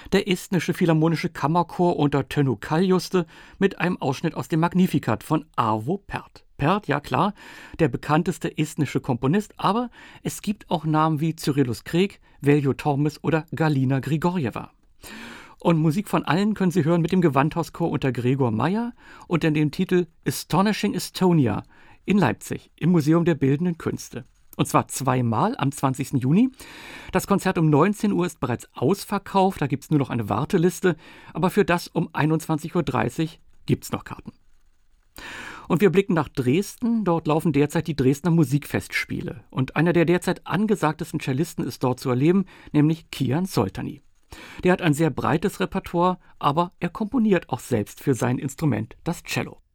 Der estnische Philharmonische Kammerchor unter Tönö Kaljuste mit einem Ausschnitt aus dem Magnificat von Arvo Pärt. Pärt, ja klar, der bekannteste estnische Komponist, aber es gibt auch Namen wie Cyrillus Krek, Veljo Tormes oder Galina Grigorjeva. Und Musik von allen können Sie hören mit dem Gewandhauschor unter Gregor Meyer unter dem Titel Astonishing Estonia in Leipzig im Museum der Bildenden Künste. Und zwar zweimal am 20. Juni. Das Konzert um 19 Uhr ist bereits ausverkauft, da gibt es nur noch eine Warteliste. Aber für das um 21.30 Uhr gibt es noch Karten. Und wir blicken nach Dresden. Dort laufen derzeit die Dresdner Musikfestspiele. Und einer der derzeit angesagtesten Cellisten ist dort zu erleben, nämlich Kian Soltani. Der hat ein sehr breites Repertoire, aber er komponiert auch selbst für sein Instrument, das Cello.